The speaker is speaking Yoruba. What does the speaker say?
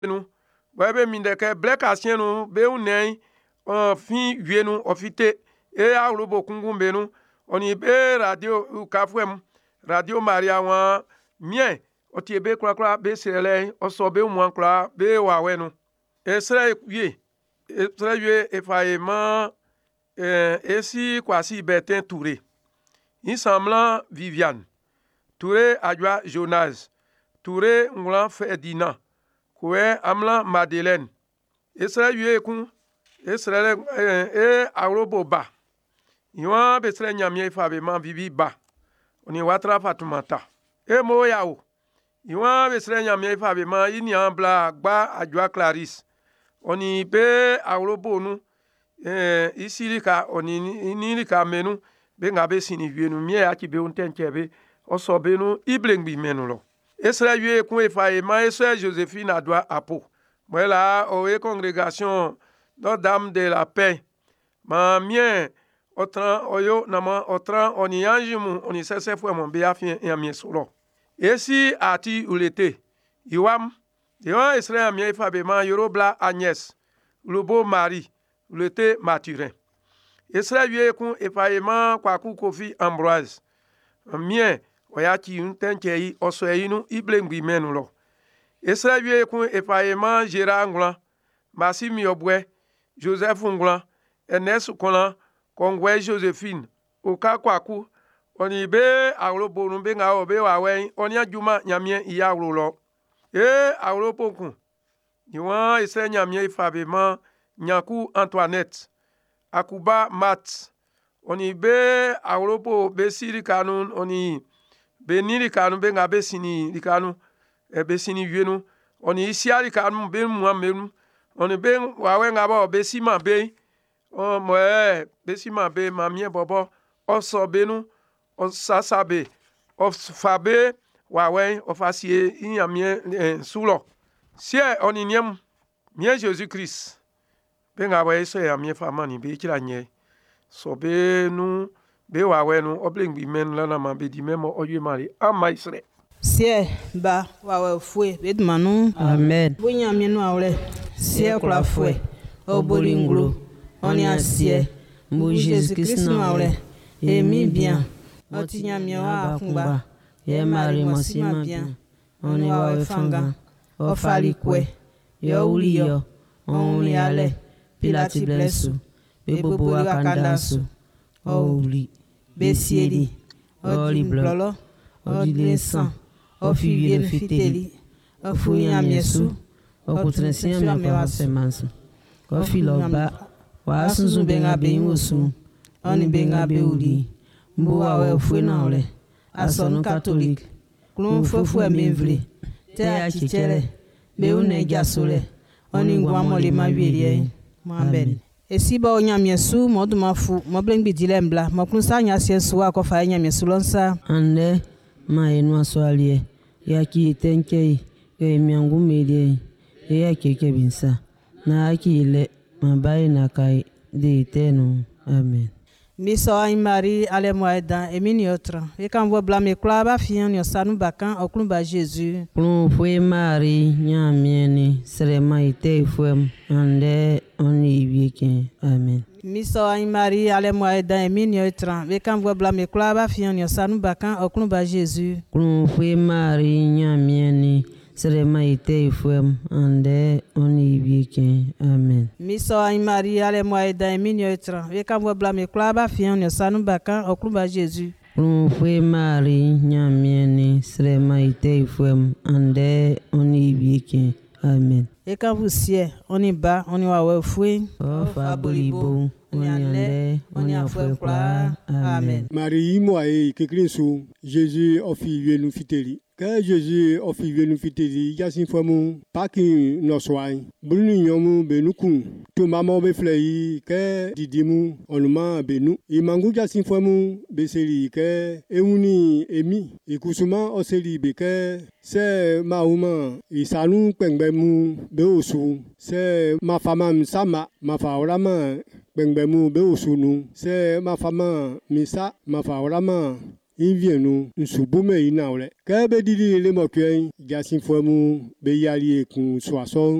nous be minde ke black asien nous be unei fin wie nous ofite e awlobo kungumbe nous oni be radio kafwem radio Maria wa mien oti be kra be sele oso be mu kra be wa we nous esre wie effaillement esi kwasi Bertin Touré Insamblant Viviane Touré Adjoa Jonas Touré Nglan Ferdinand Koué Amlan Madeleine Esra yue kun Esra Arobo ba Iwan besre nyamie fabeman vivi ba Oni watra Fatoumata Mo yao Iwan besre nyamie fabeman Inyan bla gba Adjoa Clarisse Oni be Arobo nou ici lika oni ni lika menu be ngabe sini wienu mie aki be untenchebe osobe nu iblengbi menu lo esra yue kun efaye ma esra Joséphine Adwa apo voilà o congrégation Notre-Dame de la Paix ma mien otran oyo nama otran oni anjimu oni sese fwe mon be afien en mien solo esi ati ulete iwam yo esra mien efabe ma yorobla Agnès Lobo Marie Lete Mathurin. Esra yue kun effaillement kwaku Kofi Ambroise. Mien oyaki untenchei osoyinu iblengbi menu lo. Esra yue kun effaillement Gérard Nglan, Massimi Obwe, Joseph Nglan, Ernest Kolan, Kongwe Joséphine. Oka kwaku oni be awlobo nu be nga obe wawen oni ajuma nyamien iya lo. Awlobo kun. Niwan esra nyamien effaillement Nyankou Antoinette, Akuba Mat, oni be Awropo be siri kanun, oni be niri kanun be nga be sini likanu, be sini vienu, oni isia likanu be muamenu, oni be wawe nga ba be sima be, be sima be mamie bobo, oso benu, osasabe, fabe wawe ofasie inyamie sulo. Sie oni niem, mien Jésus-Christ. Benga we so ya mie famani be kira nye so be nu be wa we nu oblengbi men la na ma be di memo oye mari amaisre sie ba wa we fue be manu amen bunya mie nu awle sie kula fue obolinglo oni asie mbu Jésus Christ nu awle emi bien otinya mie wa kunba ye mari mosima bien oni wa we fanga ofali kwe yo uli yo oni ale Pilati blesu, bebobo wakandasu, ouli, besiedi, oli blolo, oli san, ofiye no fiteli, ofuya miesu, okutrensia mewa semansu, ofiloba, wasunzu benga be inwosu, oni benga be uli, mbuwa we ofwe na ole, asonu katolik, klon fofwe mevle, te achichele, be une jasole, oni ngwa mole mawirie. Amen. Esiba onyamyesu modumafu moblengbi dilembla mokunsa nyasiesu akofa nyamyesu lonsa ande ma enu aswalie yaki tenkei emiangu melie yake binsa na akile mabai na kai de tenu amen. Miso ay Marie ale moeda emini otra e kan vo blame klaba fian yo sanu bakan oklun ba Jésus klon foi Marie nyamieni serema ite foi ande oni wieke amen. Miso ay Marie ale moeda emini otra e kan vo blame klaba fian yo sanu bakan oklun ba Jésus klon foi Marie nyamieni serema ite foi ande oni wieke amen. Miso ay Marie ale moeda emini otra e kan vo blame klaba fian yo sanu bakan oklun ba Jésus klon foi Marie nyamieni serema ite foi ande oni wieke amen. E kan vous sie oni ba oni wa we fue o fa bolibo oni ande oni afwe kwa amen. Marie moi e kekrinsu Jésus ofi nous fiteli. Que Jésus ofi nous fiteli yasin fomu paki no soin. Bulu nyomu benukun to mama be flei ke didimu onuma benu. I mangu yasin fomu beseli ke euni emi ikusuma oseli beke se mauma isanu pengbemu beosu se ma fama msama ma faorama pengbemu beosunu se ma fama misa ma faorama in vient nous subume inaule. Ka be dili le mokwen jasin fomu be yali kun soason